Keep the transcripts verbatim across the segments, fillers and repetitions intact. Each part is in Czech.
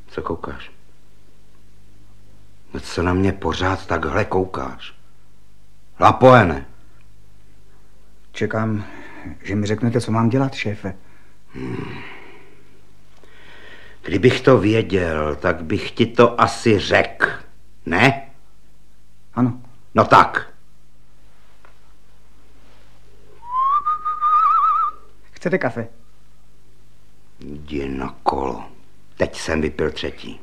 Co koukáš? No co na mě pořád takhle koukáš? Lapoene. Čekám, že mi řeknete, co mám dělat, šéfe. Hmm. Kdybych to věděl, tak bych ti to asi řekl. Ne? Ano. No tak. Chcete kafe? Jdi na kolo. Teď jsem vypil třetí.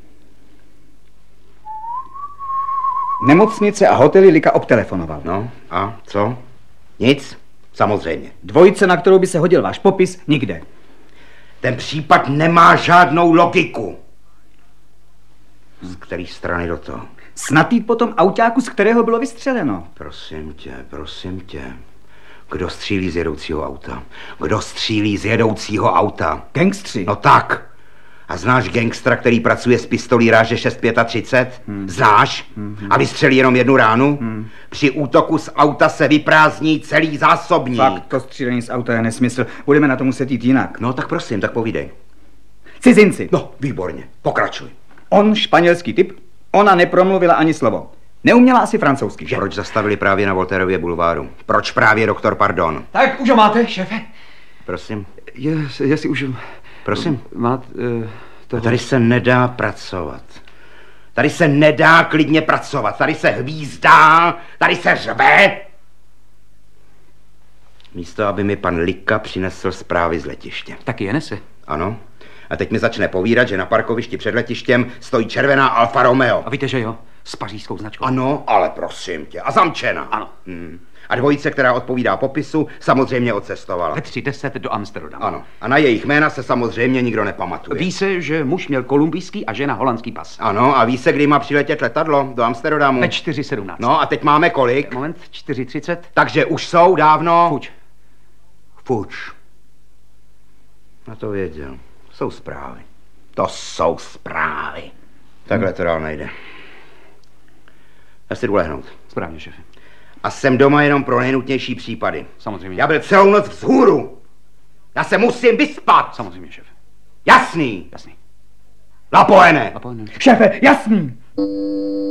Nemocnice a hotely Lika obtelefonoval. No a co? Nic? Samozřejmě. Dvojice, na kterou by se hodil váš popis, nikde. Ten případ nemá žádnou logiku. Z které strany do toho? Snad jít po tom autáku, z kterého bylo vystřeleno. Prosím tě, prosím tě. Kdo střílí z jedoucího auta? Kdo střílí z jedoucího auta? Gangstři. No tak. A znáš gangstra, který pracuje s pistolí ráže šest třicet pět? Hmm. Znáš? Hmm. A vystřelí jenom jednu ránu? Hmm. Při útoku z auta se vyprázdní celý zásobník. Fakt, to střílení z auta je nesmysl. Budeme na to muset jít jinak. No tak prosím, tak povídej. Cizinci. No, výborně. Pokračuj. On španělský typ, ona nepromluvila ani slovo. Neuměla asi francouzsky, že? Proč zastavili právě na Voltairově bulváru? Proč právě doktor Pardon? Tak už ho máte, šéfe? Prosím. Je, jestli už... Prosím. Máte... Uh, to... Tady se nedá pracovat. Tady se nedá klidně pracovat. Tady se hvízdá, tady se řve. Místo, aby mi pan Lika přinesl zprávy z letiště. Taky je nese. Ano. A teď mi začne povídat, že na parkovišti před letištěm stojí červená Alfa Romeo. A víte, že jo? S pařížskou značkou. Ano, ale prosím tě. A zamčena. Ano. Hmm. A dvojice, která odpovídá popisu, samozřejmě odcestovala. Ve tři deset do Amsterdamu. Ano. A na jejich jména se samozřejmě nikdo nepamatuje. Ví se, že muž měl kolumbijský a žena holandský pas. Ano, a ví se, kdy má přiletět letadlo do Amsterdamu? Ve čtyři sedmnáct. No a teď máme kolik? Moment, čtyři třicet. Takže už jsou dávno... Fuč. Fuč. Na to věděl. Jsou zprávy. To jsou zprávy. Takhle to dál nejde. Já si jdu lehnout. Správně, šéfe. A jsem doma jenom pro nejnutnější případy. Samozřejmě. Já byl celou noc vzhůru. Já se musím vyspat. Samozřejmě, šéfe. Jasný. Jasný. Lapoene. Lapoene. Šéfe, jasný.